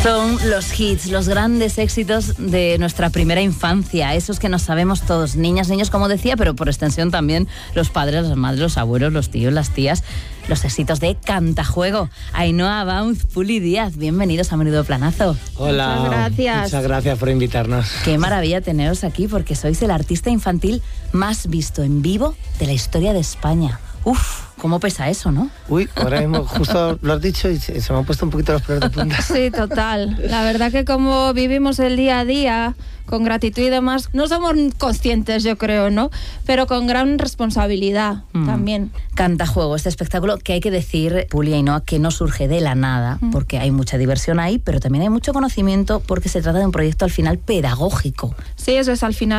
Son los hits, los grandes éxitos de nuestra primera infancia, esos que nos sabemos todos, niñas, niños, como decía, pero por extensión también los padres, las madres, los abuelos, los tíos, las tías, los éxitos de Cantajuego. Ainhoa Baunz, Puli Díaz, bienvenidos a Menudo Planazo. Hola, muchas gracias por invitarnos. Qué maravilla teneros aquí porque sois el artista infantil más visto en vivo de la historia de España. Uf, cómo pesa eso, ¿no? Uy, ahora mismo justo lo has dicho y se me han puesto un poquito los pelos de punta. Sí, total. La verdad que como vivimos el día a día con gratitud y demás, no somos conscientes, yo creo, ¿no? Pero con gran responsabilidad también. Cantajuego, este espectáculo que hay que decir, Puli y Ainhoa, que no surge de la nada, porque hay mucha diversión ahí, pero también hay mucho conocimiento porque se trata de un proyecto al final pedagógico. Sí, eso es al final.